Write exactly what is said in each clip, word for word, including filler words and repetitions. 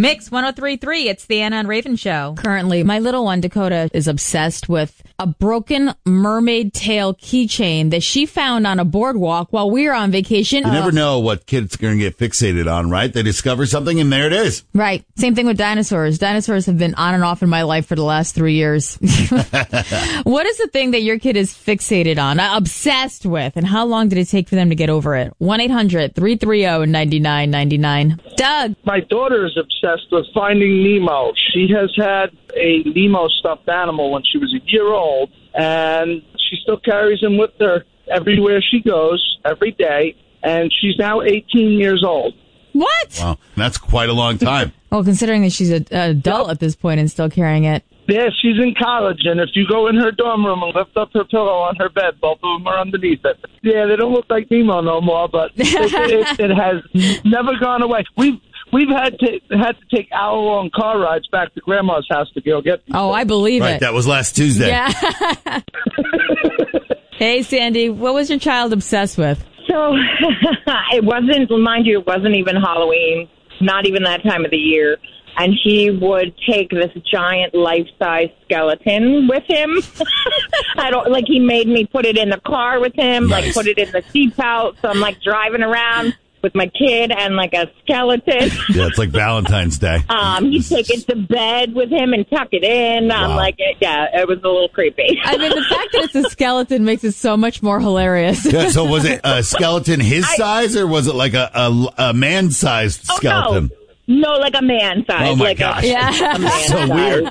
Mix one oh three point three, it's the Anna and Raven Show. Currently, my little one, Dakota, is obsessed with a broken mermaid tail keychain that she found on a boardwalk while we were on vacation. You uh, never know what kids are going to get fixated on, right? They discover something and there it is. Right. Same thing with dinosaurs. Dinosaurs have been on and off in my life for the last three years. What is the thing that your kid is fixated on, uh, obsessed with, and how long did it take for them to get over it? one eight hundred three three zero nine nine nine nine. Doug. My daughter is obsessed with Finding Nemo. She has had a Nemo stuffed animal when she was a year old, and she still carries him with her everywhere she goes, every day, and she's now eighteen years old. What? Wow, that's quite a long time. Well, considering that she's an adult at this point and still carrying it. Yeah, she's in college, and if you go in her dorm room and lift up her pillow on her bed, both of them are underneath it. Yeah, they don't look like Nemo no more, but it, it, it has never gone away. We've we've had to had to take hour-long car rides back to Grandma's house to go get these Oh, things. I believe Right, it. that was last Tuesday. Yeah. Hey, Sandy, what was your child obsessed with? So it wasn't, mind you, it wasn't even Halloween, not even that time of the year. And he would take this giant life-size skeleton with him. I don't like. He made me put it in the car with him, Nice. like put it in the seatbelt. So I'm like driving around with my kid and like a skeleton. Yeah, it's like Valentine's Day. Um, he'd take it to bed with him and tuck it in. I'm Wow. like, yeah, it was a little creepy. I mean, the fact that it's a skeleton makes it so much more hilarious. Yeah, so was it a skeleton his I- size or was it like a, a, a man-sized Oh, skeleton? no. No, like a man size. Oh, my like gosh. A, Yeah. a man So size. weird.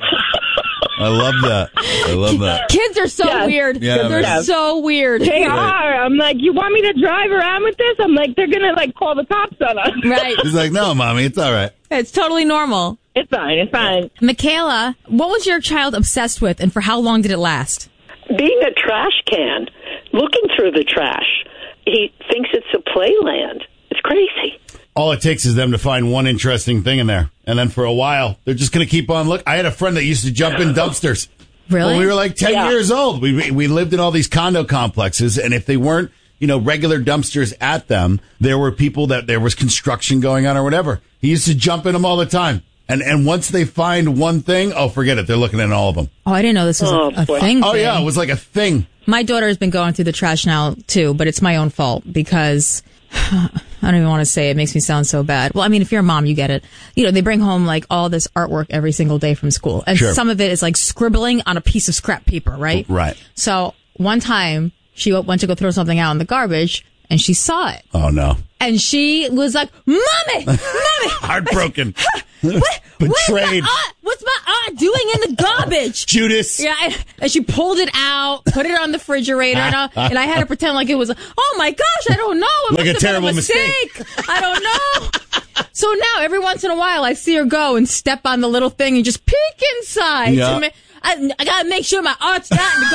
I love that. I love that. Kids are so Yes. weird. Yeah, They're man. so weird. They are. I'm like, you want me to drive around with this? I'm like, they're gonna like call the cops on us. Right. He's like, no, Mommy, it's all right. It's totally normal. It's fine. It's fine. Michaela, what was your child obsessed with, and for how long did it last? Being a trash can, looking through the trash. He thinks it's a playland. It's crazy. All it takes is them to find one interesting thing in there. And then for a while, they're just going to keep on look. I had a friend that used to jump in dumpsters. Really? When we were like ten Yeah. years old. We we lived in all these condo complexes, and if they weren't, you know, regular dumpsters at them, there were people that there was construction going on or whatever. He used to jump in them all the time. And and once they find one thing, oh, forget it. They're looking in all of them. Oh, I didn't know this was Oh, a, a boy. thing. Oh, thing. yeah, it was like a thing. My daughter has been going through the trash now, too, but it's my own fault because I don't even want to say it. It makes me sound so bad. Well, I mean, if you're a mom, you get it. You know, they bring home like all this artwork every single day from school. And Sure. some of it is like scribbling on a piece of scrap paper, right? Right. So one time she went to go throw something out in the garbage and she saw it. Oh, no. And she was like, Mommy! Mommy! Heartbroken. What, what is Betrayed. my aunt, what's my aunt doing in the garbage? Judas. Yeah, and, and she pulled it out, put it on the refrigerator, and I, and I had to pretend like it was, oh my gosh, I don't know. It Like must a have terrible been a mistake. I don't know. So now, every once in a while, I see her go and step on the little thing and just peek inside. Yeah. To ma- I, I gotta make sure my aunt's not in the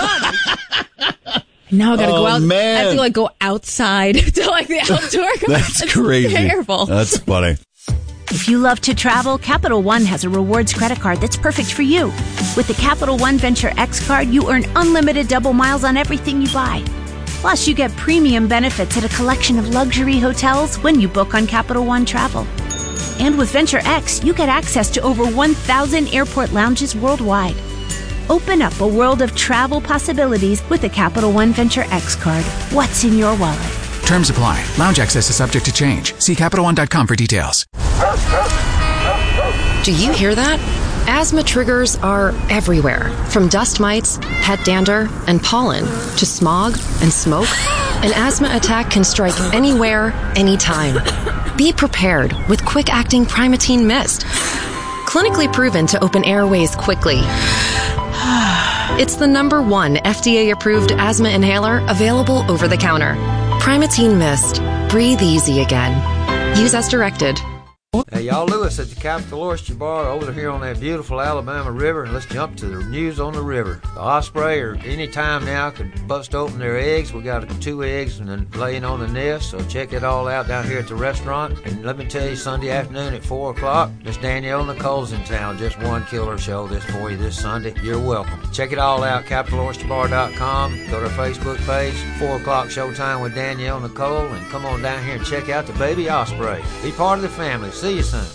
garbage. Now I gotta Oh, go out. man. I have to like go outside to like the outdoor. That's It's crazy. Terrible. That's funny. If you love to travel, Capital One has a rewards credit card that's perfect for you. With the Capital One Venture X card, you earn unlimited double miles on everything you buy. Plus, you get premium benefits at a collection of luxury hotels when you book on Capital One Travel. And with Venture X, you get access to over one thousand airport lounges worldwide. Open up a world of travel possibilities with the Capital One Venture X card. What's in your wallet? Terms apply. Lounge access is subject to change. See Capital One dot com for details. Do you hear that? Asthma triggers are everywhere, from dust mites, pet dander, and pollen, to smog and smoke. An asthma attack can strike anywhere, anytime. Be prepared with quick-acting Primatene Mist. Clinically proven to open airways quickly. It's the number one F D A-approved asthma inhaler available over the counter. Primatene Mist. Breathe easy again. Use as directed. Hey, y'all, Lewis at the Capital Oyster Bar over here on that beautiful Alabama River, and let's jump to the news on the river. The osprey, or any time now, could bust open their eggs. We got two eggs and then laying on the nest, so check it all out down here at the restaurant. And let me tell you, Sunday afternoon at four o'clock, Miss Danielle Nicole's in town. Just one killer show this for you this Sunday. You're welcome. Check it all out, capital oyster bar dot com. Go to our Facebook page, four o'clock showtime with Danielle Nicole, and come on down here and check out the baby osprey. Be part of the family. See you soon.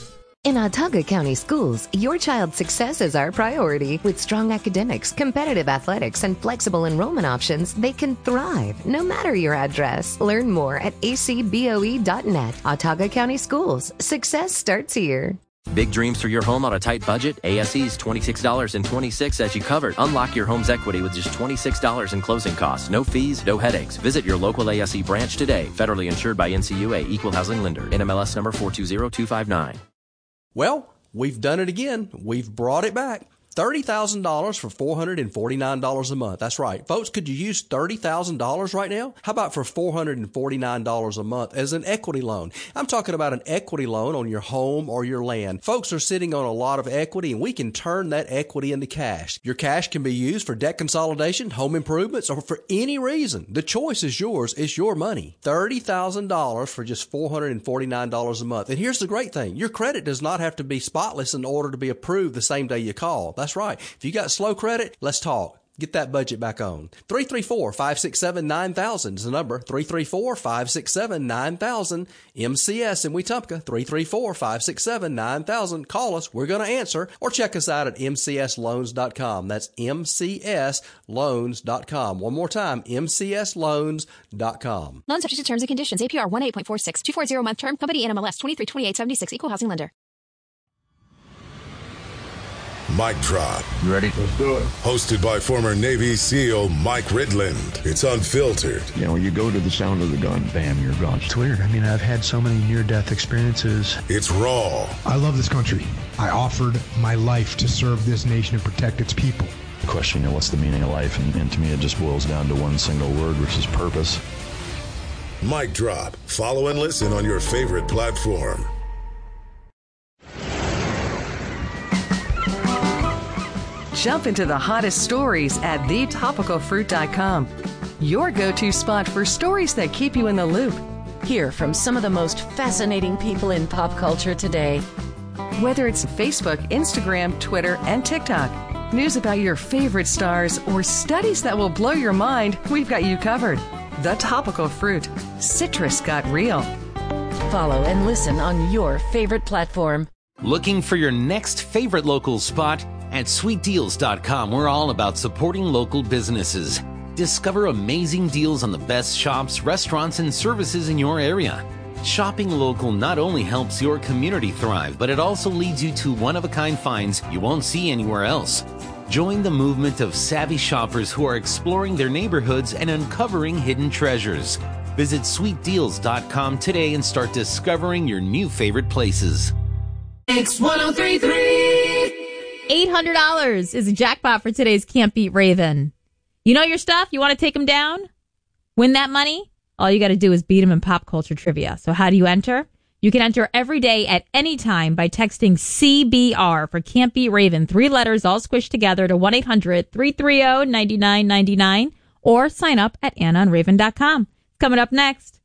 In Autauga County Schools, your child's success is our priority. With strong academics, competitive athletics, and flexible enrollment options, they can thrive no matter your address. Learn more at a c b o e dot net. Autauga County Schools. Success starts here. Big dreams for your home on a tight budget? A S E's twenty-six dollars and twenty-six cents as you covered. Unlock your home's equity with just twenty-six dollars in closing costs. No fees, no headaches. Visit your local A S E branch today. Federally insured by N C U A, Equal Housing Lender. N M L S number four two zero two five nine. Well, we've done it again. We've brought it back. thirty thousand dollars for four hundred forty-nine dollars a month. That's right. Folks, could you use thirty thousand dollars right now? How about for four hundred forty-nine dollars a month as an equity loan? I'm talking about an equity loan on your home or your land. Folks are sitting on a lot of equity, and we can turn that equity into cash. Your cash can be used for debt consolidation, home improvements, or for any reason. The choice is yours. It's your money. thirty thousand dollars for just four hundred forty-nine dollars a month. And here's the great thing. Your credit does not have to be spotless in order to be approved the same day you call. That's right. If you got slow credit, let's talk. Get that budget back on. three three four, five six seven, nine thousand is the number. three three four, five six seven, nine thousand. M C S in Wetumpka. three three four, five six seven, nine thousand. Call us. We're going to answer. Or check us out at m c s loans dot com. That's m c s loans dot com. One more time, m c s loans dot com. Loan subject to terms and conditions. A P R one eight point four six. two forty month term. Company N M L S twenty-three twenty-eight seventy-six. Equal housing lender. Mic Drop. You ready? Let's do it. Hosted by former Navy SEAL Mike Ridland. It's unfiltered. You know, you go to the sound of the gun, bam, you're gone. It's weird. I mean, I've had so many near-death experiences. It's raw. I love this country. I offered my life to serve this nation and protect its people. The question, you know, what's the meaning of life? And, and to me, it just boils down to one single word, which is purpose. Mic Drop. Follow and listen on your favorite platform. Jump into the hottest stories at the topical fruit dot com. Your go-to spot for stories that keep you in the loop. Hear from some of the most fascinating people in pop culture today. Whether it's Facebook, Instagram, Twitter, and TikTok, news about your favorite stars, or studies that will blow your mind, we've got you covered. The Topical Fruit. Citrus got real. Follow and listen on your favorite platform. Looking for your next favorite local spot? At sweet deals dot com, we're all about supporting local businesses. Discover amazing deals on the best shops, restaurants, and services in your area. Shopping local not only helps your community thrive, but it also leads you to one-of-a-kind finds you won't see anywhere else. Join the movement of savvy shoppers who are exploring their neighborhoods and uncovering hidden treasures. Visit sweet deals dot com today and start discovering your new favorite places. X one oh three three. eight hundred dollars is a jackpot for today's Can't Beat Raven. You know your stuff? You want to take them down? Win that money? All you got to do is beat them in pop culture trivia. So how do you enter? You can enter every day at any time by texting C B R for Can't Beat Raven, three letters all squished together to one eight hundred three three zero nine nine nine nine or sign up at anna and raven dot com. Coming up next.